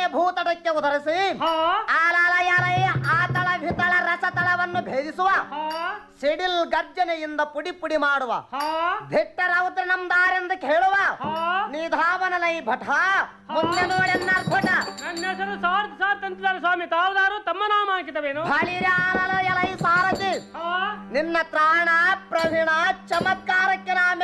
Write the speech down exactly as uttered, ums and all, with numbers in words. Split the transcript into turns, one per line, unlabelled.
ಭೂತಟಕ್ಕೆ ಉಧರಿಸಿ ಆಲಾಲಯಾಲಯ ಆತಳ ವಿತಳ ರಸತಳವನ್ನು ಭೇದಿಸುವ ಸಿಡಿಲ್ ಗರ್ಜನೆಯಿಂದ ಪುಡಿ ಪುಡಿ ಮಾಡುವ ಧಿಟ್ಟರೌತ್ರ ನಮ್ದಾರೆಂದು ಕೇಳುವ ನಿಧಾವನಲೈ ಭಟ ಮುಂದೆ ನೋಡೆನ್ನರ್ಭಟ.
ನನ್ನ ಹೆಸರು ಸಾರ್ಥ ಸಾರ್ಥ ಅಂತಿದ್ದಾರೆ ಸ್ವಾಮಿ, ತಾವುದಾರು ತಮ್ಮ ನಾಮ ಹಾಕಿದವೇನು?
ಬಳಿರಾಲಯಲೈ ಸಾರಥಿ ನಿನ್ನ ತ್ರಾಣ ಪ್ರವೀಣ ಚಮತ್ಕಾರಕ್ಕೆ ನಾ